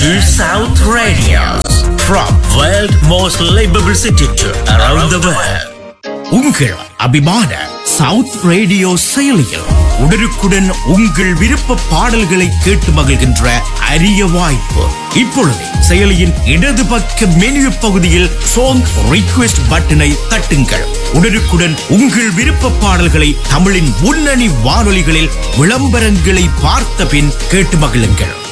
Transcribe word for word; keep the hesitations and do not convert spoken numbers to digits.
to South Radios from world most livable city to around the world. உங்கள் அபிமான south radio செயலியில் உடனுக்குடன் உங்கள் விருப்ப பாடல்களை கேட்டு மகிழ்கின்ற அரிய வாய்ப்பு. இப்பொழுது செயலியின் இடது பக்க மெனு பகுதியில் சாங் ரிக்வெஸ்ட் பட்டனை தட்டுங்கள். உடனுக்குடன் உங்கள் விருப்ப பாடல்களை தமிழின் முன்னணி வானொலிகளில் விளம்பரங்களை பார்த்த பின் கேட்டு மகிழுங்கள்.